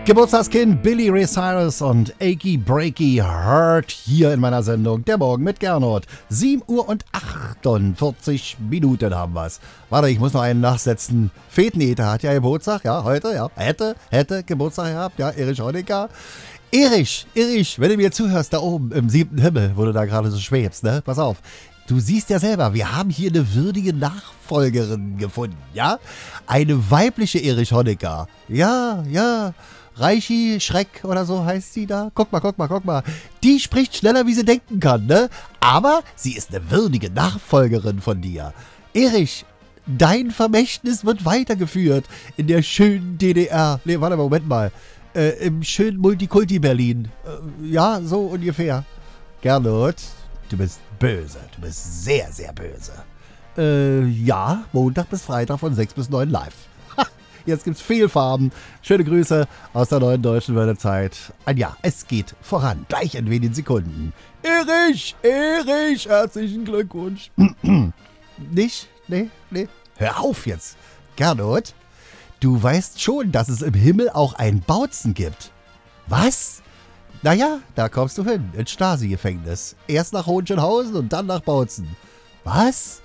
Geburtstagskind Billy Ray Cyrus und Achy Breaky Heart hier in meiner Sendung Der Morgen mit Gernot. 7 Uhr und 48 Minuten haben wir's. Warte, ich muss noch einen nachsetzen. Fetenete hat ja Geburtstag, ja, heute, ja. Hätte Geburtstag gehabt, ja, Erich Honecker. Erich, wenn du mir zuhörst, da oben im 7. Himmel, wo du da gerade so schwebst, ne? Pass auf. Du siehst ja selber, wir haben hier eine würdige Nachfolgerin gefunden, ja? Eine weibliche Erich Honecker. Ja. Reichi Schreck oder so heißt sie da. Guck mal. Die spricht schneller, wie sie denken kann, ne? Aber sie ist eine würdige Nachfolgerin von dir. Erich, dein Vermächtnis wird weitergeführt in der schönen DDR. Nee, warte mal, Moment mal. Im schönen Multikulti Berlin. Ja, so ungefähr. Gernot, du bist böse. Du bist sehr, sehr böse. Ja, Montag bis Freitag von 6 bis 9 live. Jetzt gibt's Fehlfarben. Schöne Grüße aus der neuen deutschen Wörterzeit. Ja, es geht voran. Gleich in wenigen Sekunden. Erich, herzlichen Glückwunsch. Nicht? Nee. Hör auf jetzt. Gernot, du weißt schon, dass es im Himmel auch ein Bautzen gibt. Was? Naja, da kommst du hin. Ins Stasi-Gefängnis. Erst nach Hohenschönhausen und dann nach Bautzen. Was?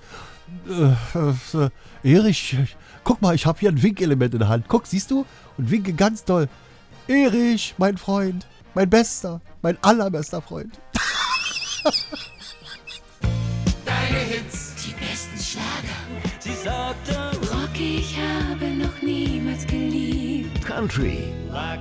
Erich, guck mal, ich habe hier ein Winkelement in der Hand. Guck, siehst du? Und winke ganz doll. Erich, mein Freund, mein bester, mein allerbester Freund. Deine Hits, die besten Schlager. Sie sagte, Rocky, ich habe noch niemals geliebt. Country, lag